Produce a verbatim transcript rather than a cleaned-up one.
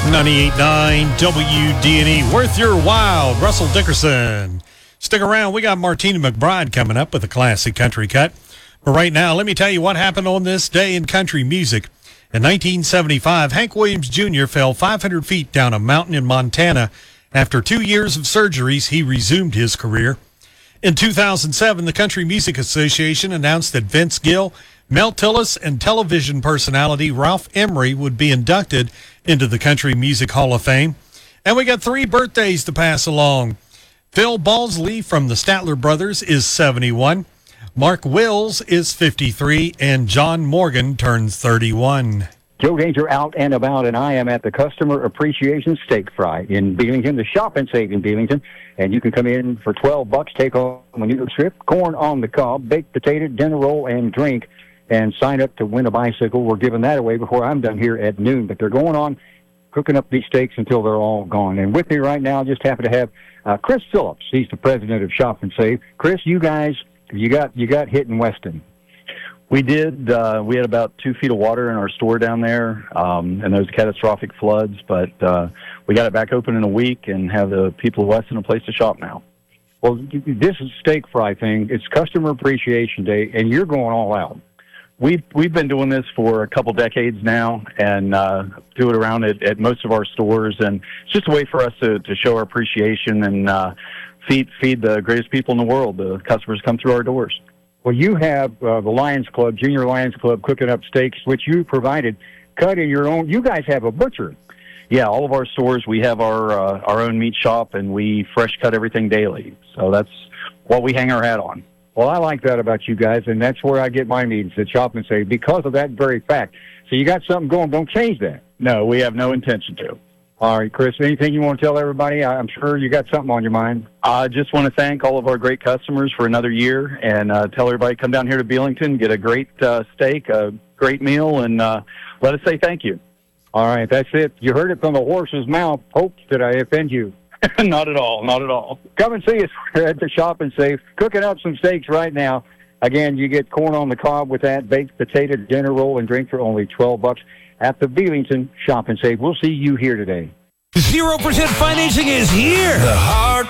ninety-eight point nine W D N E, worth your while. Russell Dickerson. Stick around. We got Martina McBride coming up with a classic country cut. But right now, let me tell you what happened on this day in country music. In nineteen seventy-five, Hank Williams Junior fell five hundred feet down a mountain in Montana. After two years of surgeries, he resumed his career. In two thousand seven, the Country Music Association announced that Vince Gill, Mel Tillis, and television personality Ralph Emery would be inducted into the Country Music Hall of Fame. And we got three birthdays to pass along. Phil Balsley from the Statler Brothers is seventy-one. Mark Wills is fifty-three, and John Morgan turns thirty-one. Joe Danger out and about, and I am at the Customer Appreciation Steak Fry in Belington, the Shop and Save in Belington. And you can come in for twelve bucks, take home a new strip, corn on the cob, baked potato, dinner roll, and drink, and sign up to win a bicycle. We're giving that away before I'm done here at noon. But they're going on cooking up these steaks until they're all gone. And with me right now, just happen to have uh, Chris Phillips. He's the president of Shop and Save. Chris, you guys, you got you got hit in Weston. We did. Uh, we had about two feet of water in our store down there, um, and those catastrophic floods. But uh, we got it back open in a week and have the people of Weston a place to shop now. Well, this is steak fry thing. It's Customer Appreciation Day, and you're going all out. We've we've been doing this for a couple decades now, and uh, do it around at, at most of our stores. And it's just a way for us to, to show our appreciation and uh, feed feed the greatest people in the world. The customers come through our doors. Well, you have uh, the Lions Club, Junior Lions Club, cooking up steaks, which you provided, cut in your own. You guys have a butcher. Yeah, all of our stores, we have our uh, our own meat shop, and we fresh cut everything daily. So that's what we hang our hat on. Well, I like that about you guys, and that's where I get my meetings at Shop and Save because of that very fact. So you got something going. Don't change that. No, we have no intention to. All right, Chris, anything you want to tell everybody? I'm sure you got something on your mind. I just want to thank all of our great customers for another year and uh, tell everybody come down here to Belington, get a great uh, steak, a great meal, and uh, let us say thank you. All right, that's it. You heard it from the horse's mouth. Hope did I offend you? Not at all, not at all. Come and see us at the Shop and Save, cooking up some steaks right now. Again, you get corn on the cob with that, baked potato, dinner roll, and drink for only twelve bucks at the Belington Shop and Save. We'll see you here today. zero percent financing is here. The hard